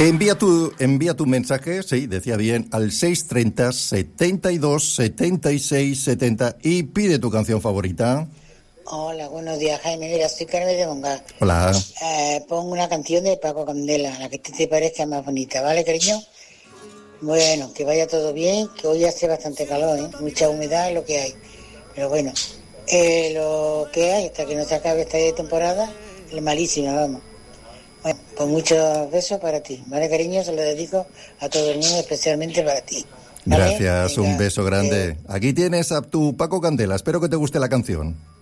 Envía tu mensaje, sí, decía bien, al 630 72 76 70 y pide tu canción favorita. Hola, buenos días, Jaime. Mira, soy Carmen de Mongal. Hola. Pongo una canción de Paco Candela, la que te parezca más bonita, ¿vale, cariño? Bueno, que vaya todo bien, que hoy hace bastante calor, ¿eh? Mucha humedad es lo que hay. Pero bueno, lo que hay hasta que no se acabe esta temporada es malísima, vamos. Bueno, pues muchos besos para ti, ¿vale, cariño? Se lo dedico a todo el mundo, especialmente para ti. ¿Vale? Gracias, Venga, un beso grande. Aquí tienes a tu Paco Candela, espero que te guste la canción.